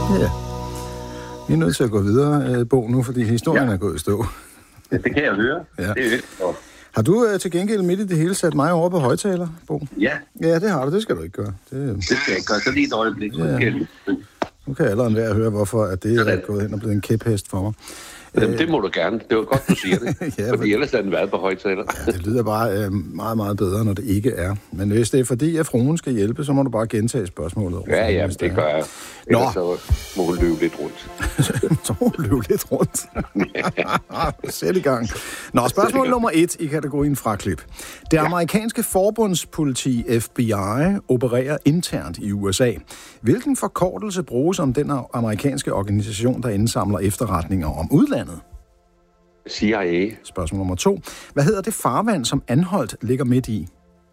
Ja. Vi er nødt til at gå videre, Bo, nu, fordi historien er gået i stå. Ja, det kan jeg høre. Ja. Det er jo. Har du til gengæld midt i det hele sat mig over på højtaler, Bo? Ja. Ja, det har du. Det skal du ikke gøre. Det skal jeg ikke gøre. Så lige et øjeblik. Ja. Nu kan jeg allerede være at høre, hvorfor at det er gået hen og blevet en kæphest for mig. Jamen, det må du gerne. Det var godt, du siger det. Ja, fordi ellers har den været på højtaler. Ja, det lyder bare meget, meget bedre, når det ikke er. Men hvis det er fordi, at fruen skal hjælpe, så må du bare gentage spørgsmålet. Ja, det gør jeg. Ellers så må hun løbe lidt rundt. Så må hun løbe lidt rundt. Sæt i gang. Nå, spørgsmål nummer 1 i kategorien fraklip. Det amerikanske forbundspoliti FBI opererer internt i USA. Hvilken forkortelse bruges om den amerikanske organisation, der indsamler efterretninger om udlandet? CIA. Spørgsmål nummer 2. Hvad hedder det farvand, som Anholt ligger midt i?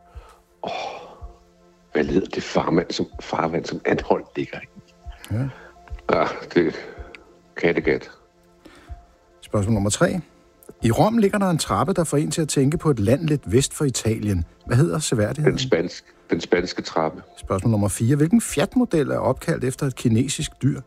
Hvad hedder det farvand, som Anholt ligger i? Ja, det Kattegat. Spørgsmål nummer 3. I Rom ligger der en trappe, der får en til at tænke på et land lidt vest for Italien. Hvad hedder seværdigheden? Den spanske trappe. Spørgsmål nummer 4. Hvilken Fiat-model er opkaldt efter et kinesisk dyr?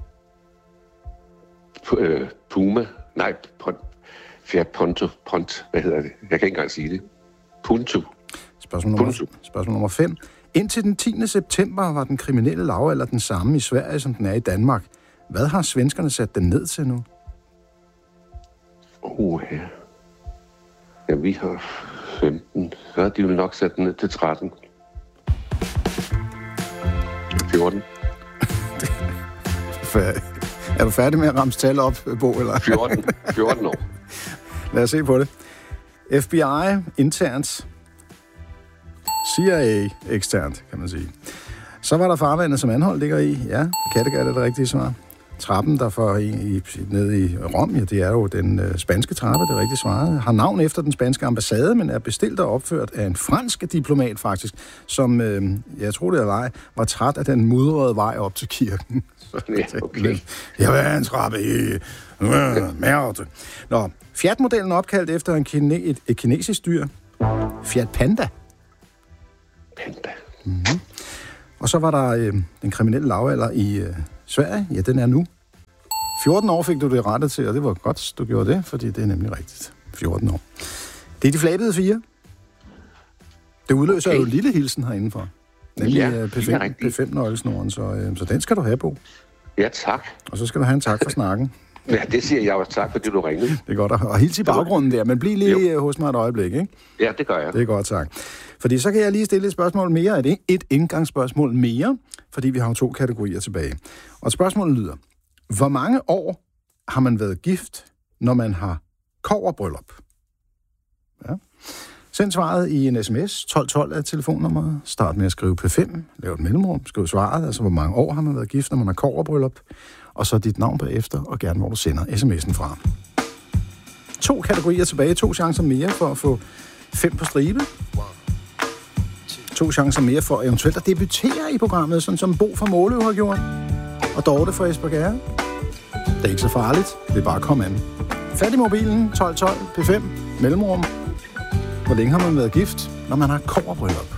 Puma. Nej, Fiat Punto. Hvad hedder det? Jeg kan ikke engang sige det. Punto. Spørgsmål nummer 5. Indtil den 10. september var den kriminelle lavalder den samme i Sverige, som den er i Danmark. Hvad har svenskerne sat den ned til nu? Ja, vi har 15. Så har de jo nok sat den ned til 13. 14. Er du færdig med at ramse tal op, Bo? Eller? 14 år. Lad os se på det. FBI internt. CIA eksternt, kan man sige. Så var der farvandet, som Anholt ligger i. Ja, Kattegat er det rigtige svar. Trappen, der får ned i Rom, ja, det er jo den spanske trappe, det er rigtigt svaret. Har navn efter den spanske ambassade, men er bestilt og opført af en fransk diplomat faktisk, som, jeg tror det er ej, var træt af den mudrede vej op til kirken. Ja, okay. Jeg vil have en trappe i mærte. Nå, Fiat-modellen er opkaldt efter et kinesisk dyr. Fiat Panda. Mm-hmm. Og så var der den kriminelle lavalder i Sverige. Ja, den er nu. 14 år fik du det rettet til, og det var godt, du gjorde det, fordi det er nemlig rigtigt. 14 år. Det er de flabede 4. Det udløser jo en lille hilsen herindenfor. Nemlig P5-nøglesnoren, så den skal du have på. Ja, tak. Og så skal du have en tak for snakken. Ja, det siger jeg også. Tak, fordi du ringede. Det er godt. Og hils i baggrunden der, men bliv lige hos mig et øjeblik, ikke? Ja, det gør jeg. Det er godt, tak. Fordi så kan jeg lige stille et spørgsmål mere. Et indgangsspørgsmål mere, fordi vi har jo 2 kategorier tilbage. Og spørgsmålet lyder: hvor mange år har man været gift, når man har kobberbryllup? Ja. Send svaret i en sms. 1212 er telefonnummeret. Start med at skrive P5. Lav et mellemrum. Skriv svaret, altså hvor mange år har man været gift, når man har kobberbryllup. Og så dit navn bagefter, og gerne hvor du sender sms'en fra. 2 kategorier tilbage. 2 chancer mere for at få 5 på stribe. 2 chancer mere for eventuelt at debutere i programmet, sådan som Bo fra Måløv har gjort. Og Dorte fra Esbjerg. Det er ikke så farligt. Det er bare at komme an. Fat i mobilen. 1212 P5. Mellemrum. Hvor længe har man været gift, når man har kobberbryllup?